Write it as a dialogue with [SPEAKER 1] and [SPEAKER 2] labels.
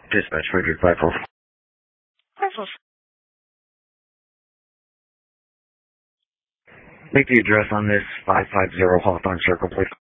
[SPEAKER 1] Dispatch Frederick 54. Make the address on this 550 Hawthorne Circle, please.